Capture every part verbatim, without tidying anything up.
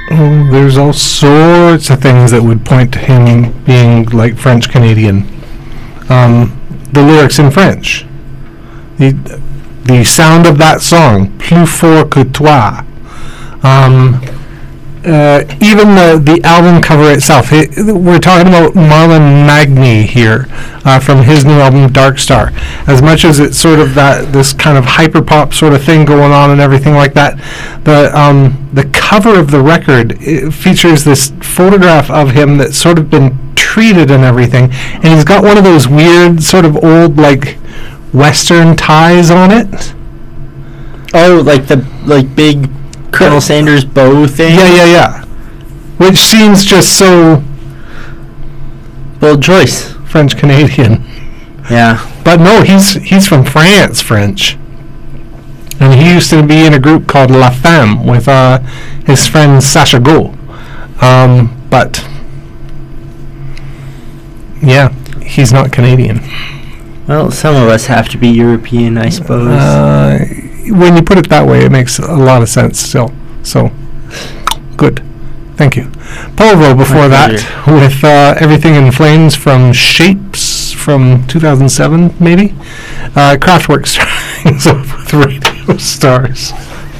Oh, there's all sorts of things that would point to him being like French Canadian. Um, the lyrics in French. The the sound of that song, plus fort que toi. Um, uh, even the, the album cover itself. It, we're talking about Marlon Magny here, uh, from his new album Dark Star. As much as it's sort of that this kind of hyperpop sort of thing going on and everything like that, the um, the cover of the record, it features this photograph of him that's sort of been treated and everything, and he's got one of those weird sort of old like Western ties on it. Oh, like the like big Colonel yeah. Sanders bow thing? Yeah, yeah, yeah. Which seems just so bold choice. French Canadian. Yeah. But no, he's he's from France, French. And he used to be in a group called La Femme with uh, his friend Sacha Go. Um, but yeah, he's not Canadian. Well, some of us have to be European, I suppose. Uh, when you put it that way, it makes a lot of sense still. So, good. Thank you. Polvo before that, with uh, Everything in Flames from Shapes from two thousand seven, maybe. Uh, Kraftwerk starting off with Radio Stars.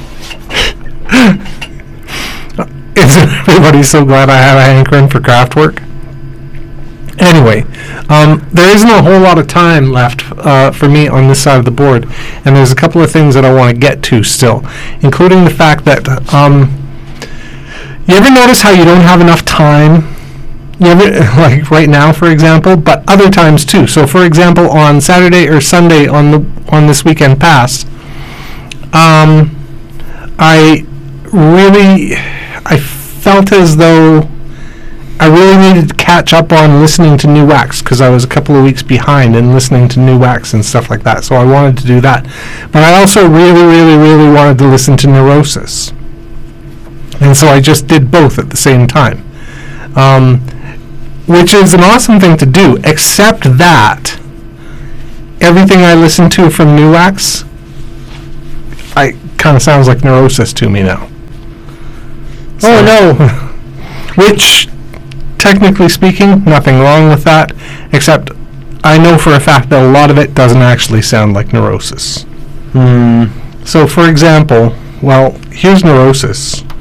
Isn't everybody so glad I have a hankering for Kraftwerk? Anyway, um, there isn't a whole lot of time left uh, for me on this side of the board, and there's a couple of things that I want to get to still, including the fact that um, you ever notice how you don't have enough time? You ever, like right now, for example, but other times too. So, for example, on Saturday or Sunday on the on this weekend past, um, I really I felt as though I really needed to catch up on listening to New Wax because I was a couple of weeks behind in listening to New Wax and stuff like that. So I wanted to do that. But I also really, really, really wanted to listen to Neurosis. And so I just did both at the same time. Um, which is an awesome thing to do, except that everything I listen to from New Wax, I kind of sounds like Neurosis to me now. So, oh no! Which, technically speaking, nothing wrong with that, except I know for a fact that a lot of it doesn't actually sound like Neurosis. Hmm. So, for example, well, here's Neurosis.